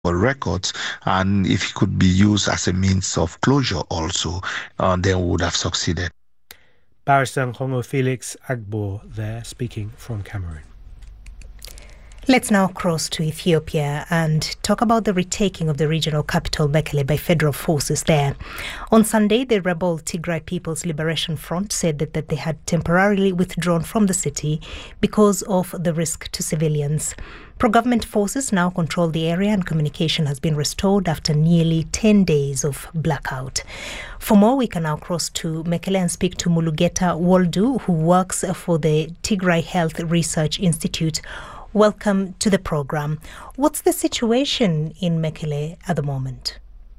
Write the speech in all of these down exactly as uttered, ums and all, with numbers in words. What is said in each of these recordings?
records, and if it could be used as a means of closure also, uh, then we would have succeeded. Barrister Nkongo Felix Agbo there, speaking from Cameroon. Let's now cross to Ethiopia and talk about the retaking of the regional capital Mekele by federal forces there. On Sunday, the rebel Tigray People's Liberation Front said that, that they had temporarily withdrawn from the city because of the risk to civilians. Pro-government forces now control the area and communication has been restored after nearly ten days of blackout. For more, we can now cross to Mekele and speak to Mulugeta Woldu, who works for the Tigray Health Research Institute. Welcome to the program. What's the situation in Mekele at the moment?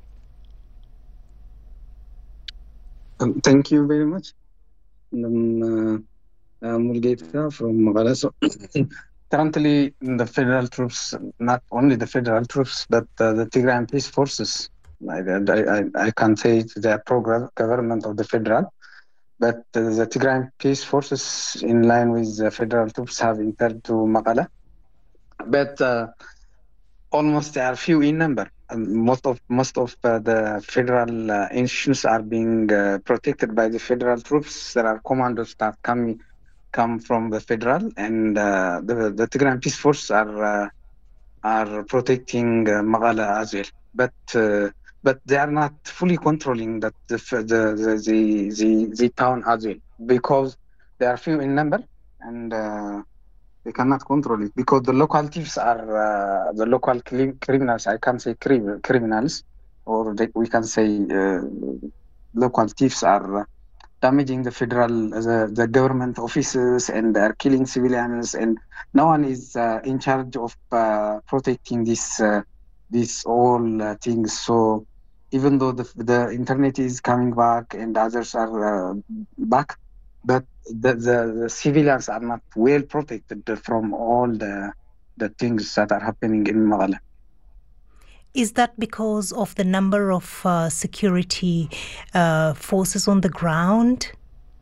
Um, thank you very much. Um, uh, I'm Mulugeta from Magala. So currently, the federal troops, not only the federal troops, but uh, the Tigrayan Peace Forces, I, I, I can say the pro-government of the federal, but uh, the Tigrayan Peace Forces, in line with the federal troops, have entered to Magala. But uh, almost they are few in number. And most of most of uh, the federal uh, institutions are being uh, protected by the federal troops. There are commandos that come come from the federal, and uh, the the Tigrayan Peace Force are uh, are protecting uh, Magala as well. But uh, but they are not fully controlling that the the the the, the, the town as well, because they are few in number, and uh, they cannot control it because the local thieves are uh, the local criminals. I can't say crim- criminals, or they, we can say uh, local thieves are damaging the federal, the, the government offices, and are killing civilians. And no one is uh, in charge of uh, protecting this uh, this all uh, things. So even though the the internet is coming back and others are uh, back, but the, the, the civilians are not well protected from all the the things that are happening in Magala. Is that because of the number of uh, security uh, forces on the ground?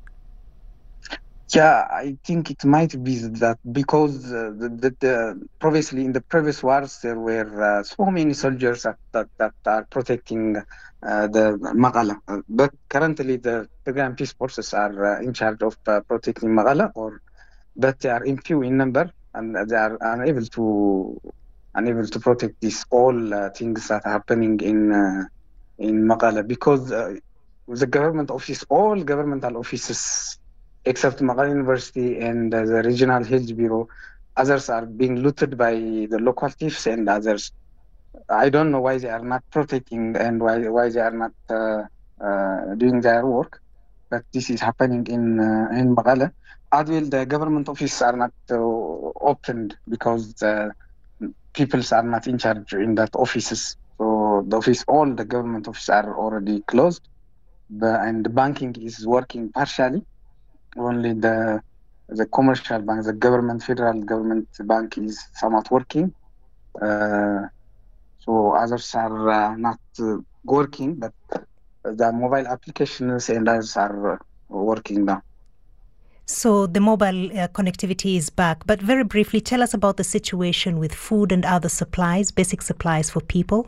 Yeah, I think it might be that because uh, the, the, the previously in the previous wars there were uh, so many soldiers that, that, that are protecting uh, the Magala, uh, but currently the Tigrayan Peace Forces are uh, in charge of uh, protecting Magala, or but they are in few in number and they are unable to unable to protect these all uh, things that are happening in uh, in Magala, because uh, the government office, all governmental offices except Magala University and uh, the Regional Health Bureau, others are being looted by the local thieves and others. I don't know why they are not protecting and why why they are not uh, uh, doing their work, but this is happening in uh, in Magala. As well, the government offices are not uh, opened because the people are not in charge in that offices. So the office, all the government offices are already closed, the, and the banking is working partially. Only the the commercial bank, the government, federal government bank is somewhat working. Uh, so others are uh, not uh, working, but the mobile applications and others are uh, working now. So the mobile uh, connectivity is back. But very briefly, tell us about the situation with food and other supplies, basic supplies for people.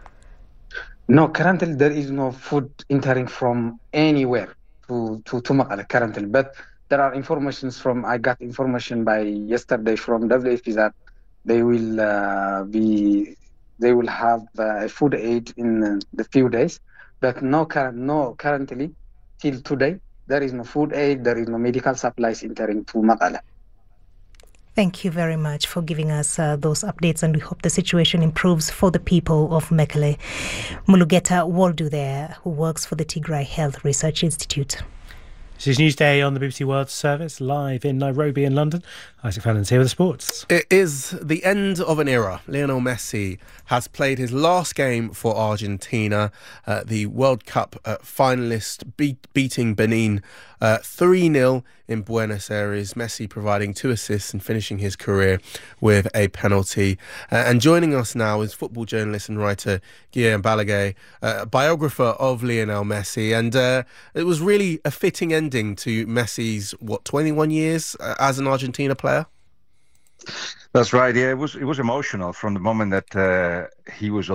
No, currently there is no food entering from anywhere to to, to Magala currently, but there are informations from, I got information by yesterday from W F P that they will uh, be, they will have uh, food aid in uh, the few days, but no current, no currently till today, there is no food aid, there is no medical supplies entering to Magala. Thank you very much for giving us uh, those updates, and we hope the situation improves for the people of Mekele. Mulugeta Woldu there, who works for the Tigray Health Research Institute. This is Newsday on the B B C World Service, live in Nairobi and London. Isaac Fallon's here with the sports. It is the end of an era. Lionel Messi has played his last game for Argentina, uh, the World Cup uh, finalist, beat, beating Benin uh, three nil in Buenos Aires. Messi providing two assists and finishing his career with a penalty. Uh, and joining us now is football journalist and writer Guillaume Balaguer, uh, biographer of Lionel Messi. And uh, it was really a fitting ending to Messi's, what, twenty-one years uh, as an Argentina player? That's right. Yeah, it was it was emotional from the moment that uh, he was